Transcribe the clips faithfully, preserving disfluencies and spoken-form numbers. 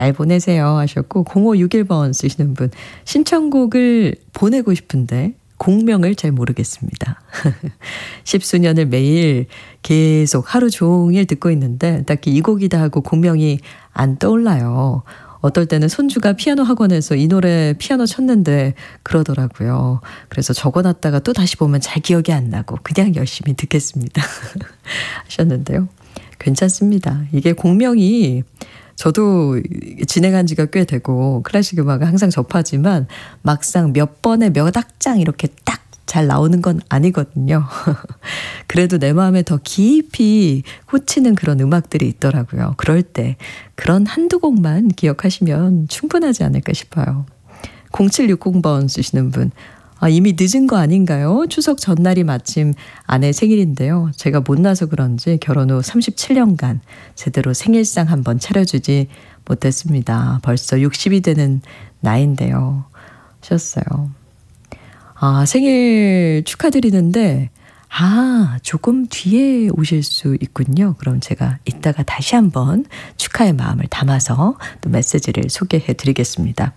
잘 보내세요 하셨고 공오육일 번 쓰시는 분 신청곡을 보내고 싶은데 곡명을 잘 모르겠습니다. 십수년을 매일 계속 하루 종일 듣고 있는데 딱히 이 곡이다 하고 곡명이 안 떠올라요. 어떨 때는 손주가 피아노 학원에서 이 노래 피아노 쳤는데 그러더라고요. 그래서 적어놨다가 또 다시 보면 잘 기억이 안 나고 그냥 열심히 듣겠습니다. 하셨는데요. 괜찮습니다. 이게 곡명이 저도 진행한 지가 꽤 되고 클래식 음악을 항상 접하지만 막상 몇 번에 몇 악장 이렇게 딱 잘 나오는 건 아니거든요. 그래도 내 마음에 더 깊이 꽂히는 그런 음악들이 있더라고요. 그럴 때 그런 한두 곡만 기억하시면 충분하지 않을까 싶어요. 공칠육공 번 쓰시는 분 아, 이미 늦은 거 아닌가요? 추석 전날이 마침 아내 생일인데요. 제가 못나서 그런지 결혼 후 삼십칠 년간 제대로 생일상 한번 차려주지 못했습니다. 벌써 육십이 되는 나이인데요. 하셨어요. 아, 생일 축하드리는데 아, 조금 뒤에 오실 수 있군요. 그럼 제가 이따가 다시 한번 축하의 마음을 담아서 또 메시지를 소개해 드리겠습니다.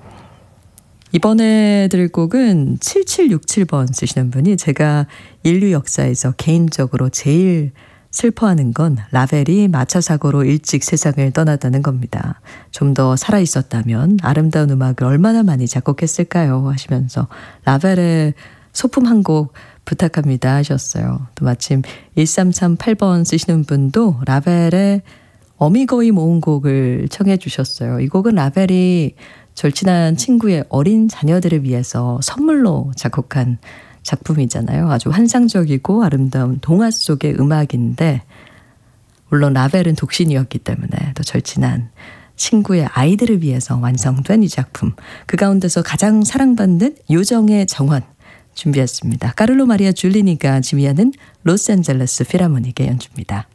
이번에 들을 곡은 칠칠육칠 번 쓰시는 분이 제가 인류 역사에서 개인적으로 제일 슬퍼하는 건 라벨이 마차 사고로 일찍 세상을 떠났다는 겁니다. 좀 더 살아있었다면 아름다운 음악을 얼마나 많이 작곡했을까요? 하시면서 라벨의 소품 한 곡 부탁합니다 하셨어요. 또 마침 일삼삼팔 번 쓰시는 분도 라벨의 어미거이 모음곡을 청해 주셨어요. 이 곡은 라벨이 절친한 친구의 어린 자녀들을 위해서 선물로 작곡한 작품이잖아요. 아주 환상적이고 아름다운 동화 속의 음악인데 물론 라벨은 독신이었기 때문에 또 절친한 친구의 아이들을 위해서 완성된 이 작품. 그 가운데서 가장 사랑받는 요정의 정원 준비했습니다. 카를로 마리아 줄리니가 지휘하는 로스앤젤레스 필하모닉의 연주입니다.